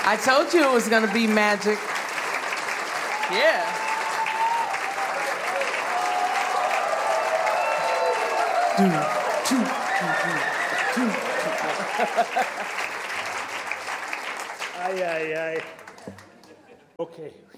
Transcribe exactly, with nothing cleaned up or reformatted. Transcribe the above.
I told you it was going to be magic. Yeah. Do, do, do, do, do. Ei, ei, ei. Okay.